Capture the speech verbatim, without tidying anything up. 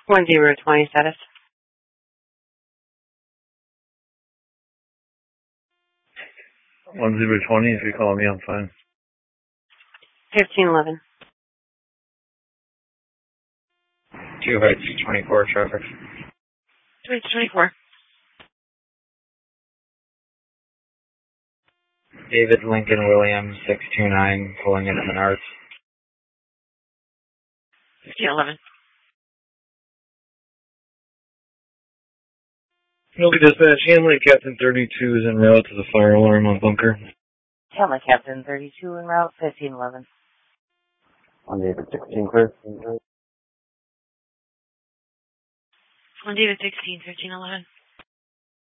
One zero twenty status. One zero twenty. If you call me, I'm fine. Fifteen eleven. Two heights, twenty-four traffic. Two heights, twenty-four. David Lincoln Williams, six two nine, pulling into Menards. Fifteen eleven. He'll be dispatched. Hanley Captain thirty-two is en route to the fire alarm on bunker. Hanley Captain thirty-two en route. Fifteen eleven. On David sixteen clear. On David sixteen. Fifteen eleven.